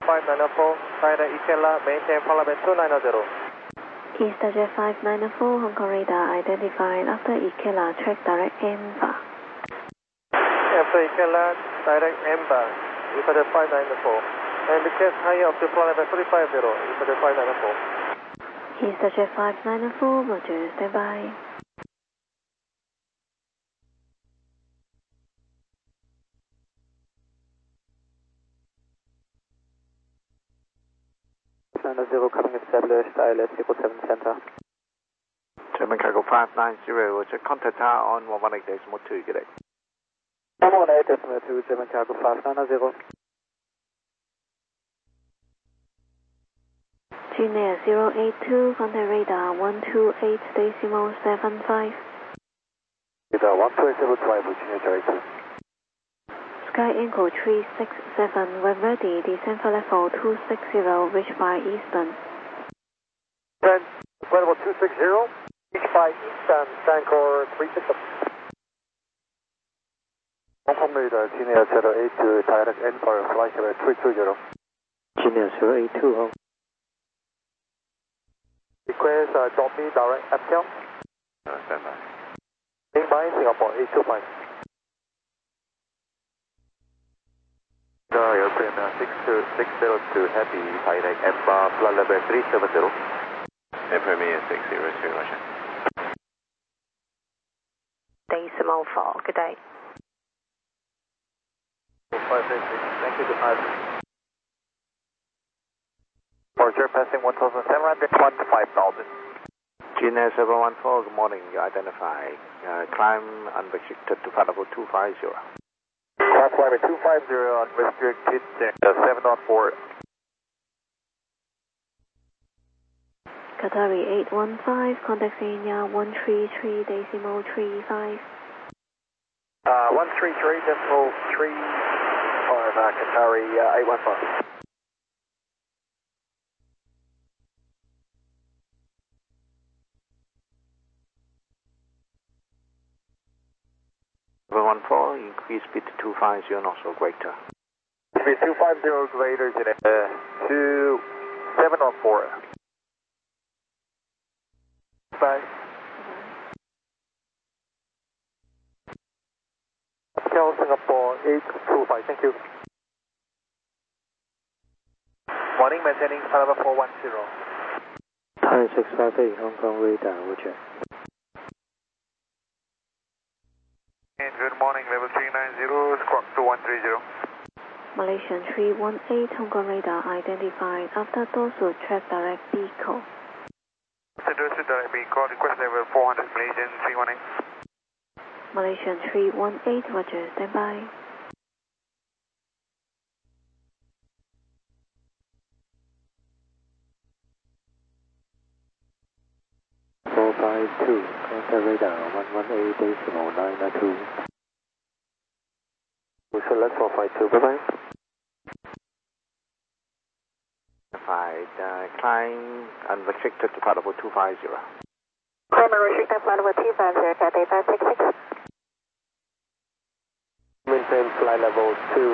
5904, direct Ikela, maintain flight level 2900. Easter Jet 5904, Hong Kong radar identified after Ikela, track direct Amber. After Ikela, direct Amber, Easter Jet 5904. And request higher up to flight level 350, Easter Jet 5904. Easter Jet 5904, Roger, stand by. Zero coming established, ILS equal 7 center. German Cargo 590, Roger, contact her on 118.2, good day. 118.2, German Cargo 590. Junior 082, contact radar 128.75. Radar 128.75, Junior 082. Sky Echo 367, when ready, descend for level 260, reach by Eastern. Trend, level 260, reach by Eastern, Sancor 367. Hong Kong radar, Junior 082, direct Empire, flight level 320. Junior 082, Hong. Request drop me direct FTL. Stand by. By Singapore 825. Airplane 602 Heavy, direct Ember, flight level 370. Airplane 602, Roger. Decimal 4, good day. 586, thank you, good night. Roger, passing 1,700, 5,000. Junior 714, good morning, you identify. Climb unrestricted to flight level 250. Climb flight level 250, unrestricted, 704. Qatari 815, contact Kenya 133.35. 133.35, Qatari 815. Increase speed to 250 and also greater. Speed 250 greater today. 2714. Bye. Hotel Singapore 825, thank you. Morning, maintaining flight level 410. Thai 658, Hong Kong radar, Roger. Good morning, level 390, squawk 2130. Malaysian 318, Hong Kong radar identified after Dorsal, track direct Beco. Dorsal direct Beco, request level 400, Malaysian 318. Malaysian 318, Roger, stand by. Contact radar 118.992. Select 452, bye bye. Climb unrestricted to flight level 250. Climb unrestricted flight level 250, Cathay 566. Maintain flight level 2.